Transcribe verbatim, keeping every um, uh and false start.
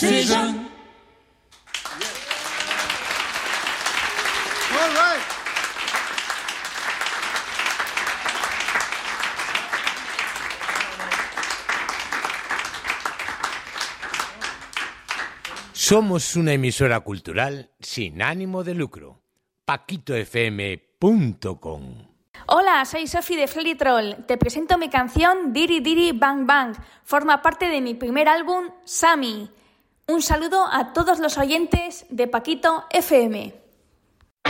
Decision. All right. Somos una emisora cultural sin ánimo de lucro. paquito f m punto com. Hola, soy Sofi de Fairy Troll. Te presento mi canción Diri Diri Bang Bang. Forma parte de mi primer álbum, Sammy. Un saludo a todos los oyentes de Paquito F M.